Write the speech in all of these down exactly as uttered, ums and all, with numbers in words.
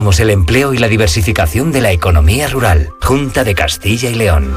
el empleo y la diversificación de la economía rural. Junta de Castilla y León.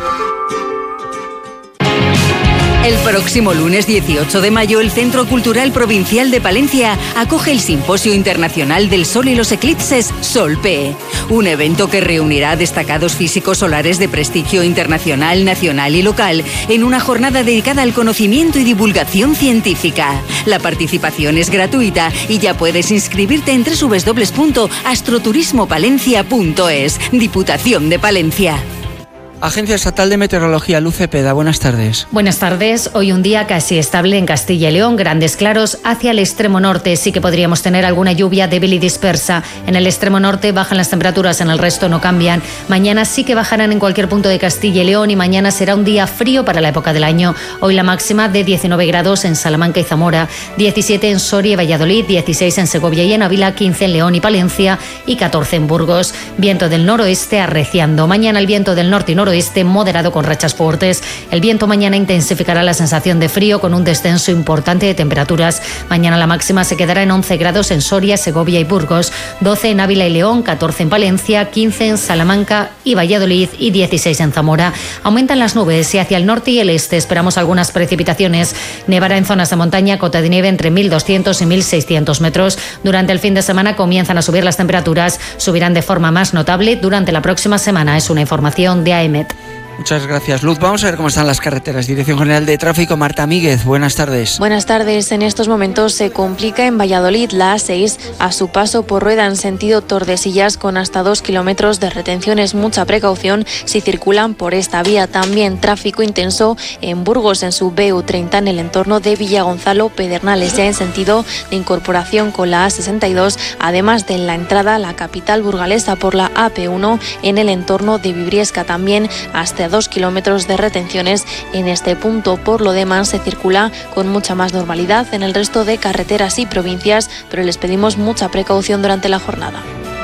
El próximo lunes dieciocho de mayo, el Centro Cultural Provincial de Palencia acoge el Simposio Internacional del Sol y los Eclipses SOLPE, un evento que reunirá a destacados físicos solares de prestigio internacional, nacional y local en una jornada dedicada al conocimiento y divulgación científica. La participación es gratuita y ya puedes inscribirte en doble u doble u doble u punto astroturismopalencia punto es. Diputación de Palencia. Agencia Estatal de Meteorología, Luz Cepeda, buenas tardes. Buenas tardes. Hoy un día casi estable en Castilla y León, grandes claros hacia el extremo norte. Sí que podríamos tener alguna lluvia débil y dispersa. En el extremo norte bajan las temperaturas, en el resto no cambian. Mañana sí que bajarán en cualquier punto de Castilla y León y mañana será un día frío para la época del año. Hoy la máxima de diecinueve grados en Salamanca y Zamora, diecisiete en Soria y Valladolid, dieciséis en Segovia y en Ávila, quince en León y Palencia y catorce en Burgos. Viento del noroeste arreciando. Mañana el viento del norte y noroeste moderado con rachas fuertes. El viento mañana intensificará la sensación de frío con un descenso importante de temperaturas. Mañana la máxima se quedará en once grados en Soria, Segovia y Burgos, doce en Ávila y León, catorce en Palencia, quince en Salamanca y Valladolid y dieciséis en Zamora. Aumentan las nubes y hacia el norte y el este esperamos algunas precipitaciones. Nevará en zonas de montaña, cota de nieve entre mil doscientos y mil seiscientos metros. Durante el fin de semana comienzan a subir las temperaturas, subirán de forma más notable durante la próxima semana. Es una información de A E M E T. Muchas gracias, Luz. Vamos a ver cómo están las carreteras. Dirección General de Tráfico, Marta Míguez, buenas tardes. Buenas tardes. En estos momentos se complica en Valladolid la A seis a su paso por Rueda en sentido Tordesillas con hasta dos kilómetros de retenciones. Mucha precaución si circulan por esta vía. También tráfico intenso en Burgos en su B U treinta en el entorno de Villagonzalo Pedernales, ya en sentido de incorporación con la A sesenta y dos, además de la entrada a la capital burgalesa por la A P uno en el entorno de Vibriesca. También hasta dos kilómetros de retenciones en este punto. Por lo demás se circula con mucha más normalidad en el resto de carreteras y provincias, pero les pedimos mucha precaución durante la jornada.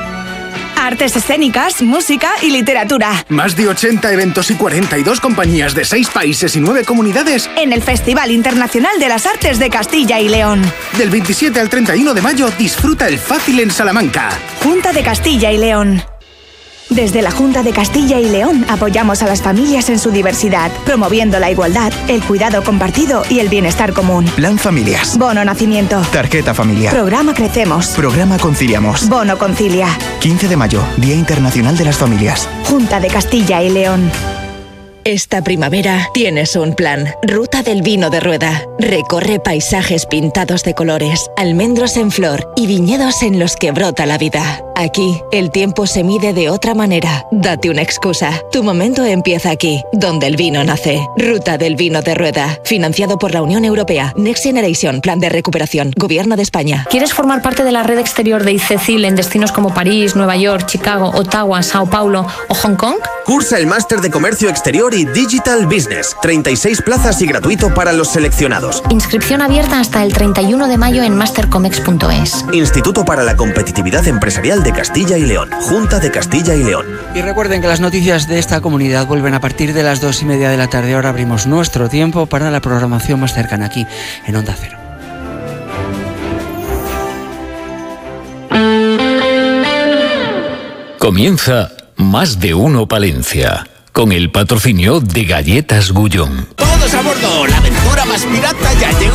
Artes escénicas, música y literatura. Más de ochenta eventos y cuarenta y dos compañías de seis países y nueve comunidades en el Festival Internacional de las Artes de Castilla y León. Del veintisiete al treinta y uno de mayo disfruta el Fácil en Salamanca. Junta de Castilla y León. Desde la Junta de Castilla y León apoyamos a las familias en su diversidad, promoviendo la igualdad, el cuidado compartido y el bienestar común. Plan Familias. Bono Nacimiento. Tarjeta Familiar. Programa Crecemos. Programa Conciliamos. Bono Concilia. quince de mayo, Día Internacional de las Familias. Junta de Castilla y León. Esta primavera tienes un plan. Ruta del Vino de Rueda. Recorre paisajes pintados de colores, almendros en flor y viñedos en los que brota la vida. Aquí, el tiempo se mide de otra manera. Date una excusa. Tu momento empieza aquí, donde el vino nace. Ruta del Vino de Rueda. Financiado por la Unión Europea. Next Generation. Plan de recuperación. Gobierno de España. ¿Quieres formar parte de la red exterior de ICECIL en destinos como París, Nueva York, Chicago, Ottawa, Sao Paulo o Hong Kong? Cursa el Máster de Comercio Exterior y Digital Business. treinta y seis plazas y gratuito para los seleccionados. Inscripción abierta hasta el treinta y uno de mayo en mastercomex punto es. Instituto para la Competitividad Empresarial de Castilla y León. Junta de Castilla y León. Y recuerden que las noticias de esta comunidad vuelven a partir de las dos y media de la tarde. Ahora abrimos nuestro tiempo para la programación más cercana aquí en Onda Cero. Comienza Más de Uno Palencia, con el patrocinio de Galletas Gullón. Todos a bordo, la aventura más pirata ya llegó.